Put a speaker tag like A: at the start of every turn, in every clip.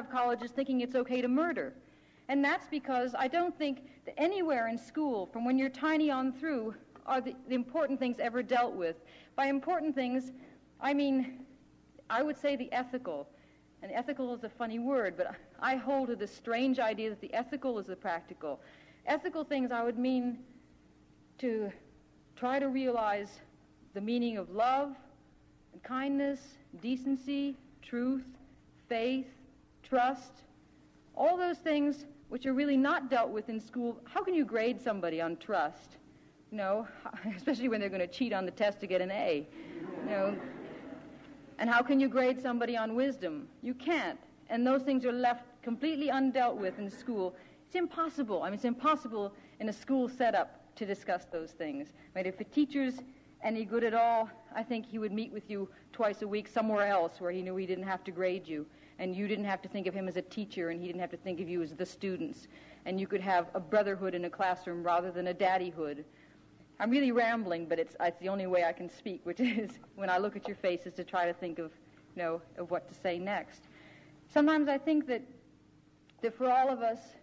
A: of colleges thinking it's okay to murder. And that's because I don't think that anywhere in school, from when you're tiny on through, are the important things ever dealt with. By important things, I mean, I would say the ethical. And ethical is a funny word, but I hold to this strange idea that the ethical is the practical. Ethical things I would mean to try to realize the meaning of love and kindness, decency, truth, faith, trust, all those things which are really not dealt with in school. How can you grade somebody on trust? You know, especially when they're going to cheat on the test to get an A. You know, and how can you grade somebody on wisdom? You can't. And those things are left completely undealt with in school. It's impossible. I mean, it's impossible in a school setup to discuss those things. I mean, if a teacher's any good at all, I think he would meet with you twice a week somewhere else where he knew he didn't have to grade you, and you didn't have to think of him as a teacher, and he didn't have to think of you as the students, and you could have a brotherhood in a classroom rather than a daddyhood. I'm really rambling, but it's the only way I can speak, which is when I look at your faces to try to think of, of what to say next. Sometimes I think that for all of us,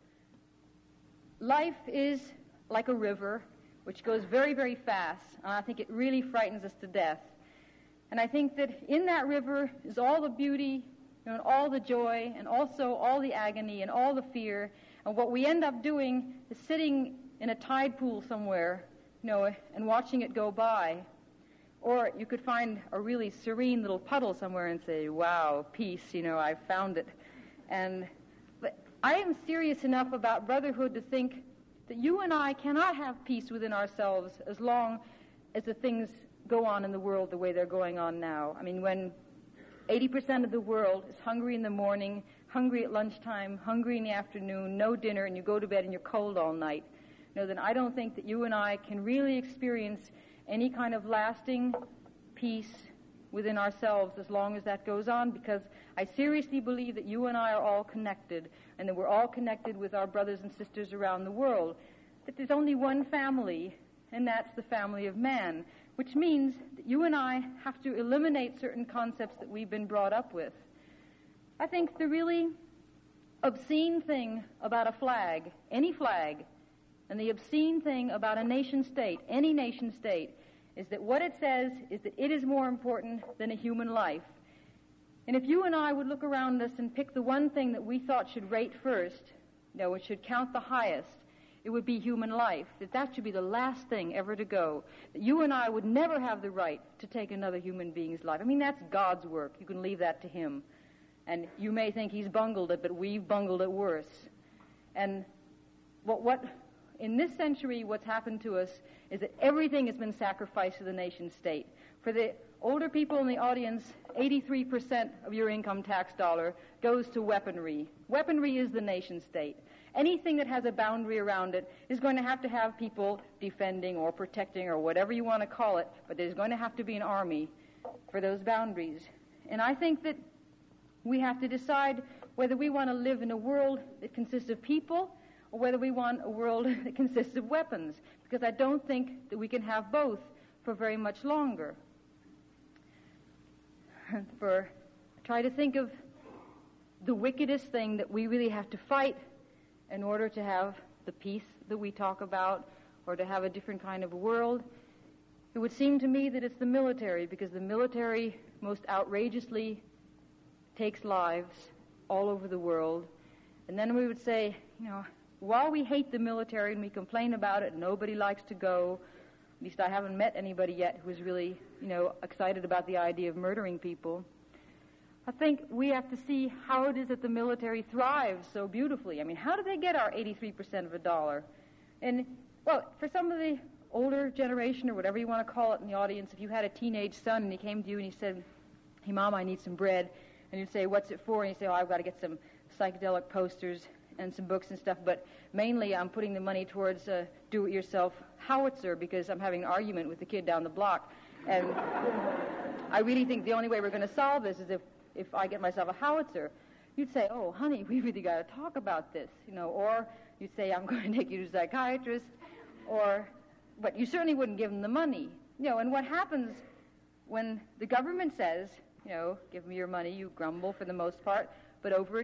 A: life is like a river which goes very, very fast, and I think it really frightens us to death. And I think that in that river is all the beauty, and all the joy, and also all the agony, and all the fear, and what we end up doing is sitting in a tide pool somewhere, and watching it go by. Or you could find a really serene little puddle somewhere and say, wow, peace, I found it. But I am serious enough about brotherhood to think that you and I cannot have peace within ourselves as long as the things go on in the world the way they're going on now. I mean, when 80% of the world is hungry in the morning, hungry at lunchtime, hungry in the afternoon, no dinner, and you go to bed and you're cold all night, then I don't think that you and I can really experience any kind of lasting peace within ourselves as long as that goes on, because I seriously believe that you and I are all connected, and that we're all connected with our brothers and sisters around the world, that there's only one family, and that's the family of man, which means that you and I have to eliminate certain concepts that we've been brought up with. I think the really obscene thing about a flag, any flag, and the obscene thing about a nation state, any nation state, is that what it says is that it is more important than a human life. And if you and I would look around us and pick the one thing that we thought should rate first, which should count the highest, it would be human life, that should be the last thing ever to go, that you and I would never have the right to take another human being's life. I mean, that's God's work. You can leave that to Him. And you may think He's bungled it, but we've bungled it worse. And what in this century, what's happened to us is that everything has been sacrificed to the nation state. For the older people in the audience, 83% of your income tax dollar goes to weaponry. Weaponry is the nation state. Anything that has a boundary around it is going to have people defending or protecting or whatever you want to call it, but there's going to have to be an army for those boundaries. And I think that we have to decide whether we want to live in a world that consists of people or whether we want a world that consists of weapons, because I don't think that we can have both for very much longer. Try to think of the wickedest thing that we really have to fight in order to have the peace that we talk about, or to have a different kind of world. It would seem to me that it's the military, because the military most outrageously takes lives all over the world. And then we would say, while we hate the military and we complain about it, nobody likes to go. At least I haven't met anybody yet who is really, excited about the idea of murdering people. I think we have to see how it is that the military thrives so beautifully. I mean, how do they get our 83% of a dollar? And, well, for some of the older generation, or whatever you want to call it in the audience, if you had a teenage son and he came to you and he said, hey, Mom, I need some bread, and you'd say, what's it for? And he'd say, I've got to get some psychedelic posters and some books and stuff, but mainly I'm putting the money towards a do-it-yourself howitzer, because I'm having an argument with the kid down the block. And I really think the only way we're going to solve this is if I get myself a howitzer. You'd say, oh, honey, we really got to talk about this, or you'd say, I'm going to take you to a psychiatrist, but you certainly wouldn't give them the money. And what happens when the government says, give me your money, you grumble for the most part, but over